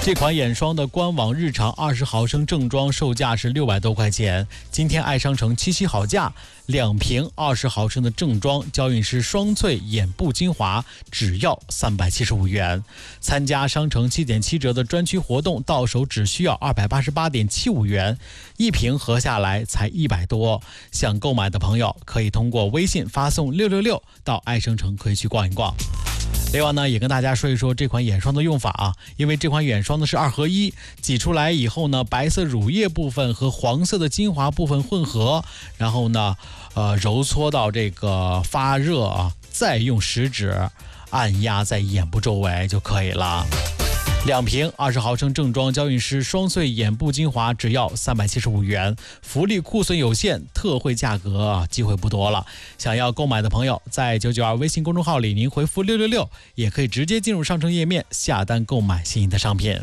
这款眼霜的官网日常20毫升正装售价是600多块钱，今天爱商城七夕好价，2瓶20毫升的正装娇韵诗双萃眼部精华只要375元。参加商城7.7折的专区活动，到手只需要288.75元，一瓶合下来才100多。想购买的朋友可以通过微信发送666到爱商城可以去逛一逛。另外呢，也跟大家说一说这款眼霜的用法啊，因为这款眼霜呢是2合1，挤出来以后呢，白色乳液部分和黄色的精华部分混合，然后呢，揉搓到这个发热啊，再用食指按压在眼部周围就可以了。2瓶20毫升正装娇韵诗双萃眼部精华只要375元，福利库存有限，特惠价格机会不多了。想要购买的朋友，在992微信公众号里您回复666，也可以直接进入商城页面下单购买心仪的商品。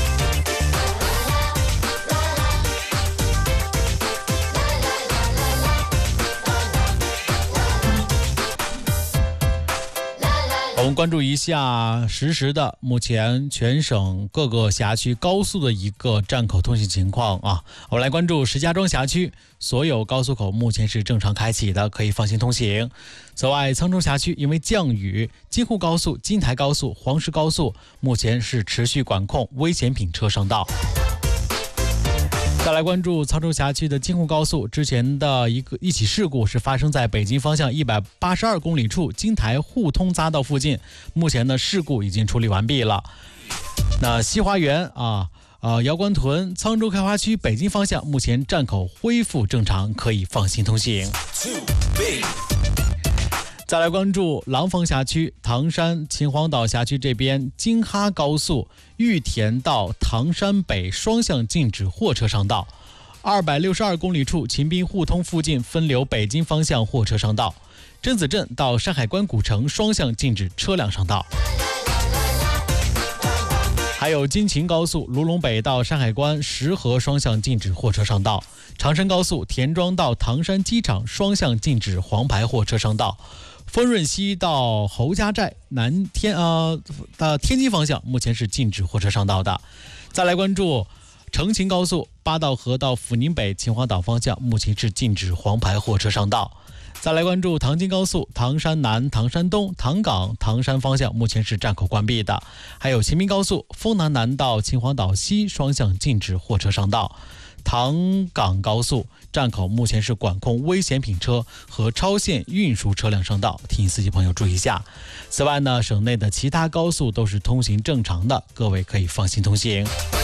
我们关注一下实时的目前全省各个辖区高速的一个站口通行情况啊。我们来关注石家庄辖区，所有高速口目前是正常开启的，可以放心通行。此外，沧州辖区因为降雨，京沪高速、金台高速、黄石高速目前是持续管控危险品车上道。再来关注沧州辖区的京沪高速，之前的一起事故是发生在北京方向182公里处金台互通匝道附近，目前呢事故已经处理完毕了。那西华园姚官屯、沧州开发区北京方向目前站口恢复正常，可以放心通行。再来关注廊坊辖区唐山秦皇岛辖区这边京哈高速玉田到唐山北双向禁止货车上道，262公里处秦滨互通附近分流北京方向货车上道，甄子镇到山海关古城双向禁止车辆上道。还有京秦高速卢龙北到山海关石河双向禁止货车上道，长深高速田庄到唐山机场双向禁止黄牌货车上道，丰润西到侯家寨天津方向目前是禁止货车上道的。再来关注成秦高速八道河到阜宁北秦皇岛方向目前是禁止黄牌货车上道。再来关注唐京高速唐山南、唐山东、唐港、唐山方向目前是站口关闭的。还有秦滨高速丰南南到秦皇岛西双向禁止货车上道。唐港高速站口目前是管控危险品车和超限运输车辆上道，提醒司机朋友注意一下。此外呢，省内的其他高速都是通行正常的，各位可以放心通行。